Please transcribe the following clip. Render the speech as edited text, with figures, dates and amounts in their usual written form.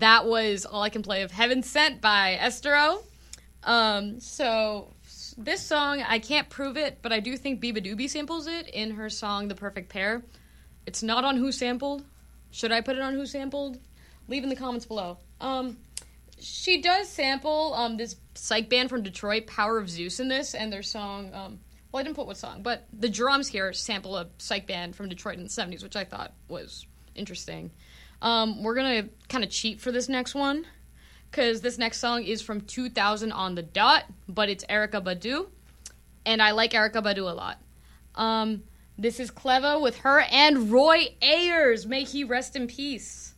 that was All I Can Play of Heaven Sent by Estero. So this song, I can't prove it, but I do think Biba Doobie samples it in her song The Perfect Pair. It's not on Who Sampled. Should I put it on Who Sampled? Leave in the comments below. She does sample this psych band from Detroit, Power of Zeus, in this, and their song, well, I didn't put what song, but the drums here sample a psych band from Detroit in the 70s, which I thought was interesting. We're going to kind of cheat for this next one, because this next song is from 2000 on the dot, but it's Erykah Badu, and I like Erykah Badu a lot. This is Cleva with her and Roy Ayers. May he rest in peace.